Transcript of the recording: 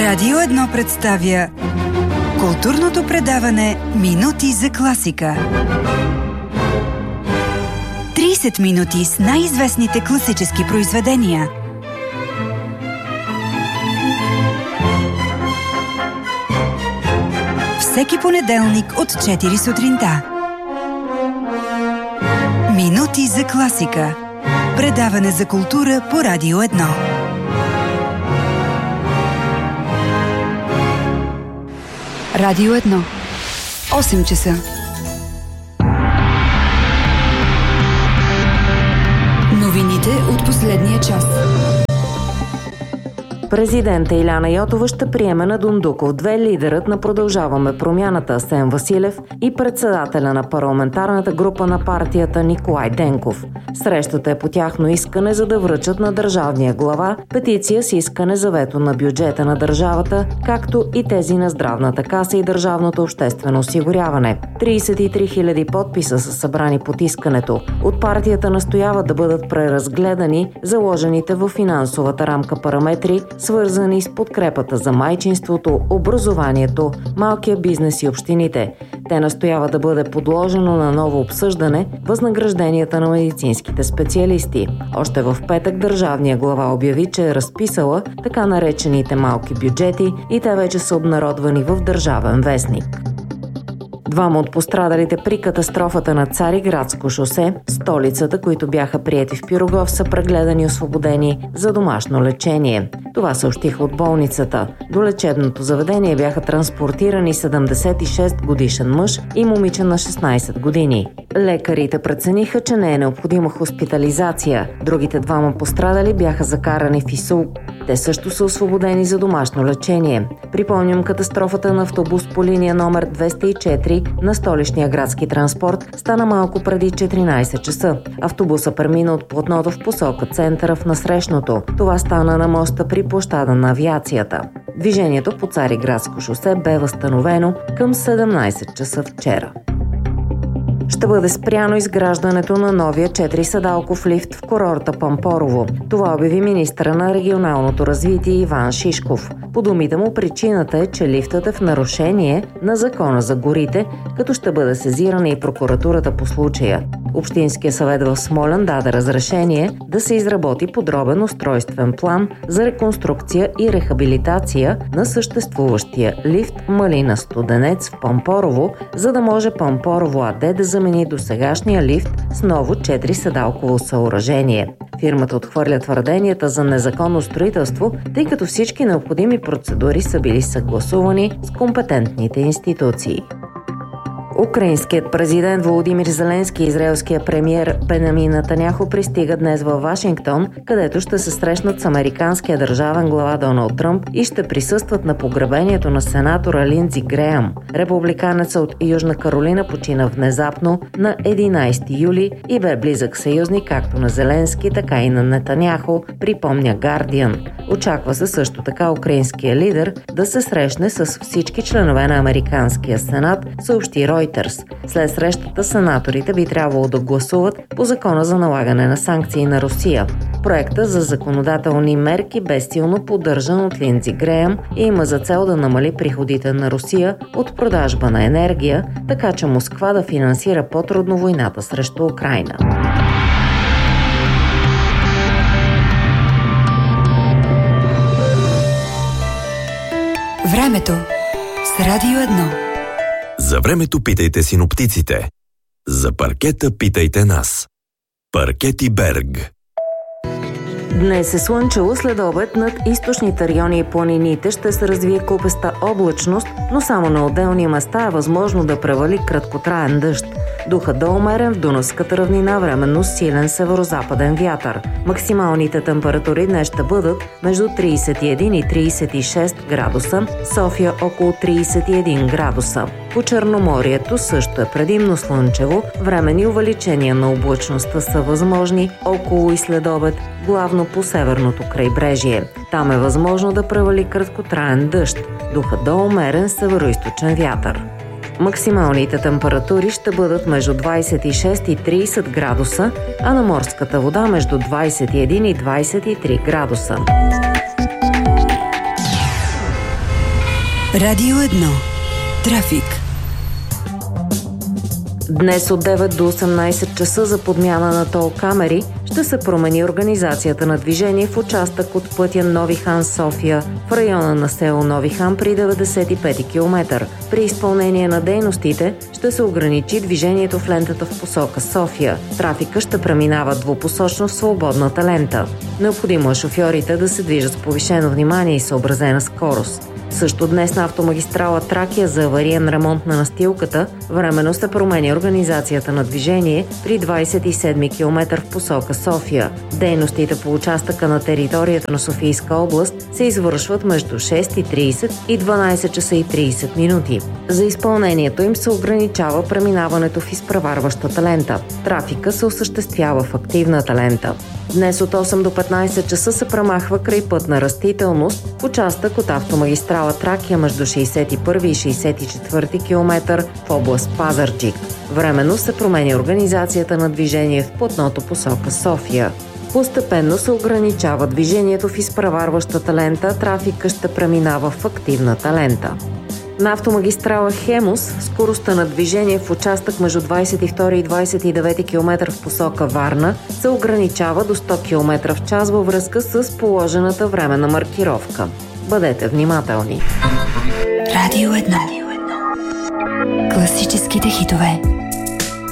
Радио 1 представя културното предаване Минути за класика. 30 минути с най-известните класически произведения. Всеки понеделник от 4 сутринта. Минути за класика. Предаване за култура по Радио 1. Радио 1. 8 часа. Новините от последния час. Президента Иляна Йотова ще приеме на Дондуков 2 лидерът на Продължаваме промяната Асен Василев и председателя на парламентарната група на партията Николай Денков. Срещата е по тяхно искане, за да връчат на държавния глава петиция с искане за вето на бюджета на държавата, както и тези на Здравната каса и Държавното обществено осигуряване. 33 000 подписа са събрани под искането. От партията настояват да бъдат преразгледани заложените в финансовата рамка параметри, свързани с подкрепата за майчинството, образованието, малкия бизнес и общините. Те настояват да бъде подложено на ново обсъждане възнагражденията на медицинските специалисти. Още в петък държавния глава обяви, че е разписала така наречените малки бюджети и те вече са обнародвани в Държавен вестник. Двама от пострадалите при катастрофата на Цариградско шосе, столицата, които бяха приети в Пирогов, са прегледани и освободени за домашно лечение. Това съобщиха от болницата. До лечебното заведение бяха транспортирани 76 годишен мъж и момиче на 16 години. Лекарите прецениха, че не е необходима хоспитализация. Другите двама пострадали бяха закарани в ИСУЛ. Те също са освободени за домашно лечение. Припомням катастрофата на автобус по линия номер 204 на столичния градски транспорт стана малко преди 14 часа. Автобуса премина от платното в посока центъра в насрещното. Това стана на моста при площада на авиацията. Движението по Цариградско шосе бе възстановено към 17 часа вчера. Ще бъде спряно изграждането на новия 4-седалков лифт в курорта Пампорово. Това обяви министъра на регионалното развитие Иван Шишков. По думите му, причината е, че лифтът е в нарушение на Закона за горите, като ще бъде сезирана и прокуратурата по случая. Общинския съвет в Смолян даде разрешение да се изработи подробен устройствен план за реконструкция и рехабилитация на съществуващия лифт Малина Студенец в Пампорово, за да може Пампорово АД да замени досегашния лифт с ново 4-седалково съоръжение. Фирмата отхвърля твърденията за незаконно строителство, тъй като всички необходими процедури са били съгласувани с компетентните институции. Украинският президент Володимир Зеленски и израелския премиер Бенямин Нетаняху пристигат днес във Вашингтон, където ще се срещнат с американския държавен глава Доналд Тръмп и ще присъстват на погребението на сенатора Линдзи Греъм. Републиканецът от Южна Каролина почина внезапно на 11 юли и бе близък съюзник както на Зеленски, така и на Нетаняху, припомня Гардиан. Очаква се също така украинския лидер да се срещне с всички членове на американския сенат, съобщи Ройтерс. След срещата сенаторите би трябвало да гласуват по закона за налагане на санкции на Русия. Проекта за законодателни мерки бе силно поддържан от Линдзи Греъм и има за цел да намали приходите на Русия от продажба на енергия, така че Москва да финансира по-трудно войната срещу Украйна. Времето с Радио 1. За времето питайте синоптиците. За паркета питайте нас. Паркети Берг. Днес е слънчево, след обед над източните райони и планините ще се развие купеста облачност, но само на отделни места е възможно да превали краткотраен дъжд. Духът да умерен в Дунавската равнина, временно силен северозападен вятър. Максималните температури днес ще бъдат между 31 и 36 градуса, София около 31 градуса. По Черноморието също е предимно слънчево, временни увеличения на облачността са възможни около и след обед, главно по северното крайбрежие. Там е възможно да превали краткотраен дъжд, духът да умерен североизточен вятър. Максималните температури ще бъдат между 26 и 30 градуса, а на морската вода между 21 и 23 градуса. Радио 1. Трафик. Днес от 9 до 18 часа за подмяна на тол камери ще се промени организацията на движение в участък от пътя Нови хан София в района на село Нови хан при 95 км. При изпълнение на дейностите ще се ограничи движението в лентата в посока София. Трафика ще преминава двупосочно в свободната лента. Необходимо е шофьорите да се движат с повишено внимание и съобразена скорост. Също днес на автомагистрала Тракия за авариен ремонт на настилката временно се променя организацията на движение при 27 км в посока София. Дейностите по участъка на територията на Софийска област се извършват между 6:30 и 12 часа и 30 минути. За изпълнението им се ограничава преминаването в изпреварващата лента. Трафика се осъществява в активната лента. Днес от 8 до 15 часа се премахва крайпътна растителност в участък от автомагистрала Тракия между 61 и 64 км в област Пазарджик. Временно се променя организацията на движение в платното посока София. Постепенно се ограничава движението в изпреварващата лента, трафика ще преминава в активната лента. На автомагистрала Хемус скоростта на движение в участък между 22 и 29 км в посока Варна се ограничава до 100 км в час във връзка с положената временна маркировка. Бъдете внимателни! Радио 1. Класическите хитове.